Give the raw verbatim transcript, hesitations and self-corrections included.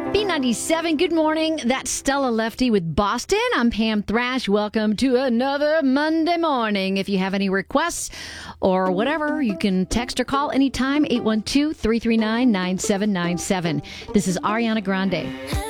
B ninety-seven, good morning. That's Stella Lefty with Boston. I'm Pam Thrash. Welcome to another Monday morning. If you have any requests or whatever, you can text or call anytime, eight one two, three three nine, nine seven nine seven. This is Ariana Grande.